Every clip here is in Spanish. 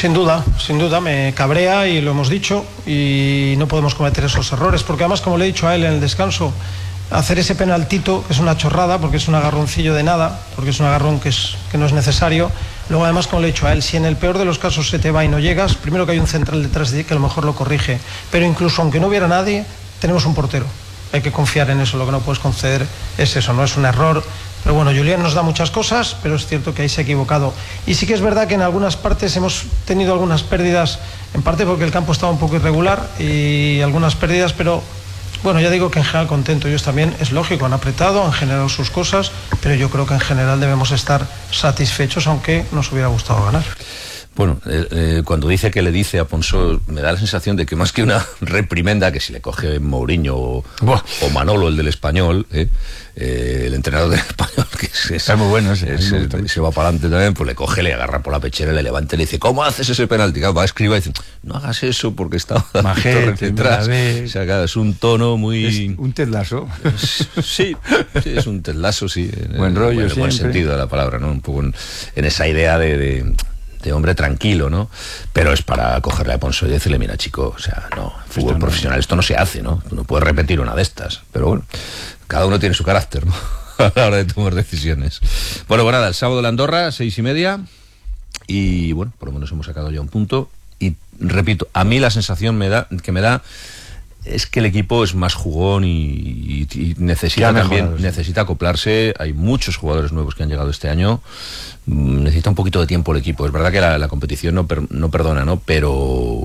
Sin duda, me cabrea y lo hemos dicho, y no podemos cometer esos errores, porque además, como le he dicho a él en el descanso, hacer ese penaltito es una chorrada, porque es un agarroncillo de nada, porque es un agarrón que no es necesario. Luego, además, como le he dicho a él, si en el peor de los casos se te va y no llegas, primero que hay un central detrás de ti que a lo mejor lo corrige, pero incluso aunque no hubiera nadie, tenemos un portero. Hay que confiar en eso, lo que no puedes conceder es eso, no es un error. Pero bueno, Julián nos da muchas cosas, pero es cierto que ahí se ha equivocado. Y sí que es verdad que en algunas partes hemos tenido algunas pérdidas, en parte porque el campo estaba un poco irregular y algunas pérdidas, pero bueno, ya digo que en general contento. Ellos también, es lógico, han apretado, han generado sus cosas, pero yo creo que en general debemos estar satisfechos, aunque nos hubiera gustado ganar. Bueno, cuando dice que le dice a Ponzó, me da la sensación de que más que una reprimenda, que si le coge Mourinho o Manolo, el del Español, el entrenador del Español, que está muy bueno ese, se va para adelante también, pues le coge, le agarra por la pechera, le levanta y le dice, ¿cómo haces ese penalti? Va a escribir y dice, no hagas eso porque está detrás. O sea, es un tono muy... Es un Ted Lasso. Sí, es un Ted Lasso, sí. Buen rollo, en el buen sentido de la palabra, ¿no? Un poco en esa idea de hombre tranquilo, ¿no? Pero es para cogerle a Ponzó y decirle, mira, chico, o sea, no, fútbol profesional, esto no se hace, ¿no? Tú no puedes repetir una de estas. Pero bueno, cada uno tiene su carácter, ¿no? A la hora de tomar decisiones. Bueno, pues nada, el sábado en Andorra, 6:30, y bueno, por lo menos hemos sacado ya un punto. Y repito, a mí la sensación que me da es que el equipo es más jugón y necesita necesita acoplarse. Hay muchos jugadores nuevos que han llegado este año. Necesita un poquito de tiempo el equipo. Es verdad que la competición no perdona, ¿no? Pero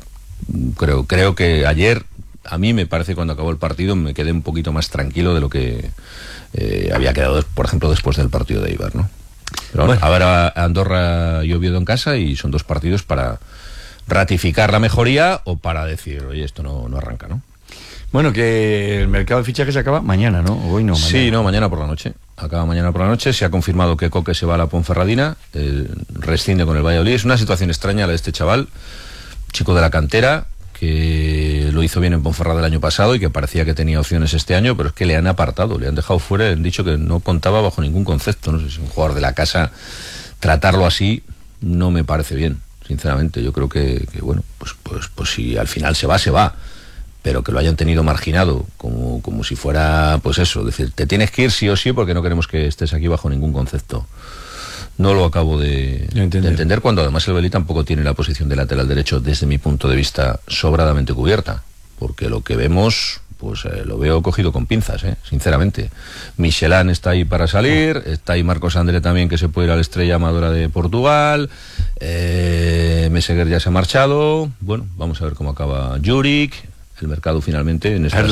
creo que ayer, a mí me parece, cuando acabó el partido, me quedé un poquito más tranquilo de lo que había quedado, por ejemplo, después del partido de Eibar, ¿no? Pero bueno, ahora Andorra y Oviedo en casa, y son dos partidos para ratificar la mejoría o para decir, oye, esto no arranca, ¿no? Bueno, que el mercado de fichajes se acaba mañana, ¿no? Hoy no, mañana. Sí, no, mañana por la noche. Acaba mañana por la noche. Se ha confirmado que Coque se va a la Ponferradina, rescinde con el Valladolid. Es una situación extraña la de este chaval, chico de la cantera, que lo hizo bien en Ponferrada el año pasado y que parecía que tenía opciones este año, pero es que le han apartado, le han dejado fuera, han dicho que no contaba bajo ningún concepto. No sé si un jugador de la casa, tratarlo así no me parece bien, sinceramente. Yo creo que bueno, pues si al final se va, pero que lo hayan tenido marginado como si fuera, pues eso, decir, te tienes que ir sí o sí porque no queremos que estés aquí bajo ningún concepto. No lo acabo de entender, cuando además el Belí tampoco tiene la posición de lateral derecho, desde mi punto de vista, sobradamente cubierta, porque lo que vemos, pues lo veo cogido con pinzas, sinceramente. Michelán está ahí para salir, está ahí Marcos André también, que se puede ir a la Estrella Amadora de Portugal, Meseguer ya se ha marchado, bueno, vamos a ver cómo acaba Juric, el mercado finalmente en estas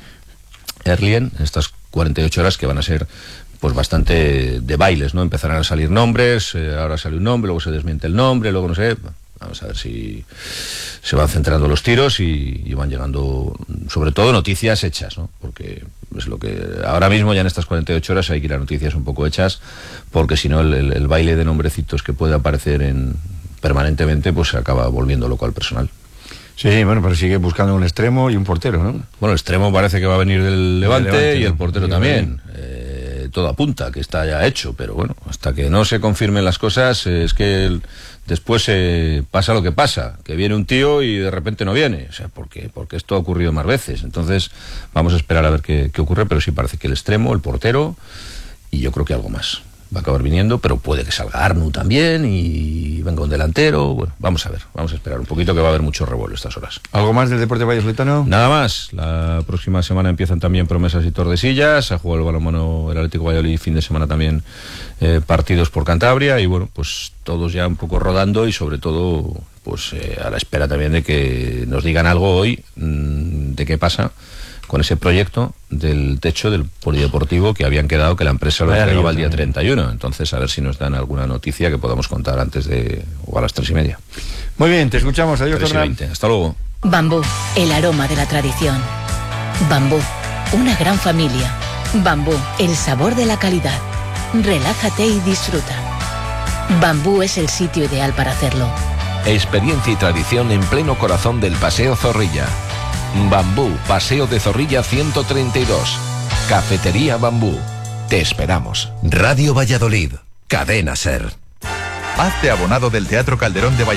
Erlien, en estas 48 horas que van a ser pues bastante de bailes, ¿no? Empezarán a salir nombres, ahora sale un nombre, luego se desmiente el nombre, luego no sé. Vamos a ver si se van centrando los tiros y van llegando, sobre todo, noticias hechas, ¿no? Porque es lo que ahora mismo, ya en estas 48 horas, hay que ir a noticias un poco hechas, porque si no el baile de nombrecitos que puede aparecer permanentemente, pues se acaba volviendo loco al personal. Sí, bueno, pero sigue buscando un extremo y un portero, ¿no? Bueno, el extremo parece que va a venir del Levante, y el portero también. Todo apunta que está ya hecho, pero bueno, hasta que no se confirmen las cosas, es que después pasa lo que pasa, que viene un tío y de repente no viene, o sea, porque esto ha ocurrido más veces. Entonces vamos a esperar a ver qué ocurre, pero sí parece que el extremo, el portero, y yo creo que algo más va a acabar viniendo, pero puede que salga Arnu también y venga un delantero. Bueno, vamos a ver, vamos a esperar un poquito, que va a haber mucho revuelo estas horas. ¿Algo más del deporte vallisoletano? Nada más. La próxima semana empiezan también Promesas y Tordesillas, a jugar el balonmano el Atlético Valladolid, fin de semana también partidos por Cantabria, y bueno, pues todos ya un poco rodando, y sobre todo pues a la espera también de que nos digan algo hoy de qué pasa con ese proyecto del techo del polideportivo, que habían quedado que la empresa lo entregaba el día 31. Entonces, a ver si nos dan alguna noticia que podamos contar antes o a las 3:30. Muy bien, te escuchamos. Adiós, 3:20. Hasta luego. Bambú, el aroma de la tradición. Bambú, una gran familia. Bambú, el sabor de la calidad. Relájate y disfruta. Bambú es el sitio ideal para hacerlo. Experiencia y tradición en pleno corazón del Paseo Zorrilla. Bambú, Paseo de Zorrilla 132. Cafetería Bambú. Te esperamos. Radio Valladolid, Cadena SER. Hazte abonado del Teatro Calderón de Valladolid.